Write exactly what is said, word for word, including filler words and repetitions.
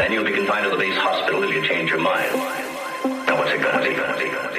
Then you'll be confined to the base hospital if you change your mind. Now what's it gonna be? Gonna be? Gonna be?